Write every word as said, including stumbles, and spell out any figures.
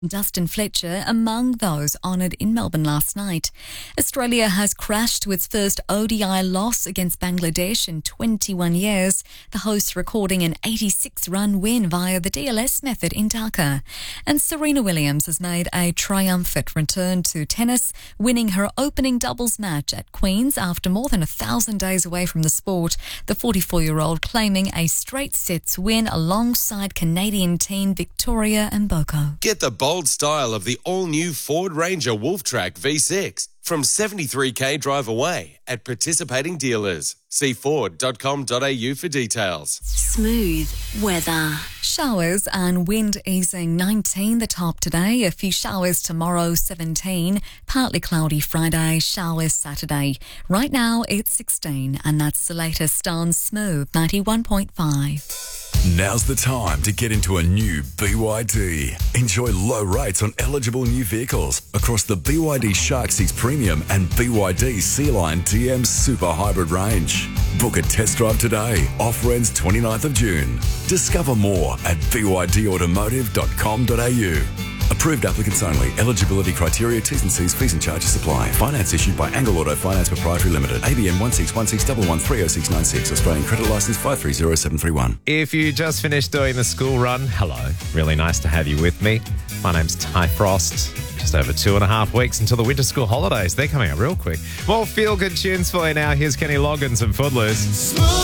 Dustin Fletcher among those honoured in Melbourne last night. Australia has crashed to its first O D I loss against Bangladesh in twenty-one years, the hosts recording an eighty-six run win via the D L S method in Dhaka. And Serena Williams has made a triumphant return to tennis, winning her opening doubles match at Queen's after more than a thousand days away from the sport, the forty-four-year-old claiming a straight sets win alongside Canadian teen Victoria Mboko. Get the bold style of the all-new Ford Ranger Wolftrack V six from seventy-three k drive away at participating dealers. See ford dot com dot a u for details. Smooth weather. Showers and wind easing, nineteen the top today. A few showers tomorrow, seventeen. Partly cloudy Friday, showers Saturday. Right now it's sixteen, and that's the latest on Smooth ninety-one point five. Now's the time to get into a new B Y D. Enjoy low rates on eligible new vehicles across the B Y D Shark six Premium and B Y D Sea Lion D M Super Hybrid range. Book a test drive today. Offer ends twenty-ninth of June. Discover more at b y d automotive dot com dot a u. Approved applicants only. Eligibility criteria, T's and C's, fees and charges apply. Finance issued by Angle Auto Finance Proprietary Limited. A B N one six one six one one three oh six nine six. Australian credit licence five three zero seven three one. If you just finished doing the school run, hello. Really nice to have you with me. My name's Ty Frost. Just over two and a half weeks until the winter school holidays. They're coming up real quick. More feel-good tunes for you now. Here's Kenny Loggins and Footloose.